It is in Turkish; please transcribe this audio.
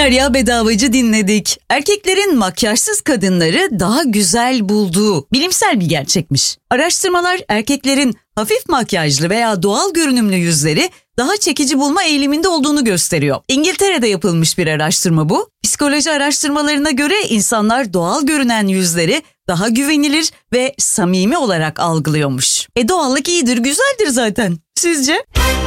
Derya Bedavacı dinledik. Erkeklerin makyajsız kadınları daha güzel bulduğu bilimsel bir gerçekmiş. Araştırmalar erkeklerin hafif makyajlı veya doğal görünümlü yüzleri daha çekici bulma eğiliminde olduğunu gösteriyor. İngiltere'de yapılmış bir araştırma bu. Psikoloji araştırmalarına göre insanlar doğal görünen yüzleri daha güvenilir ve samimi olarak algılıyormuş. Doğallık iyidir, güzeldir zaten. Sizce?